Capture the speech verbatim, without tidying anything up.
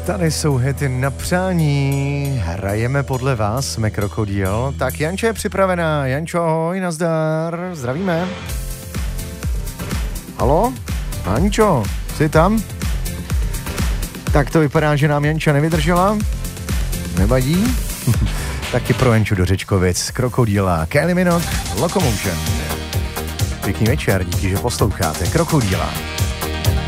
Tady jsou hity na přání, hrajeme podle vás, jsme Krokodýl. Tak Janča je připravená, Jančo, ahoj, nazdar, zdravíme. Halo? Jančo, jsi tam? Tak to vypadá, že nám Janča nevydržela. Nevadí? Taky pro Janču do Řečkovic, Krokodýla, Kylie Minogue, Locomotion. Pěkný večer, díky, že posloucháte Krokodýla.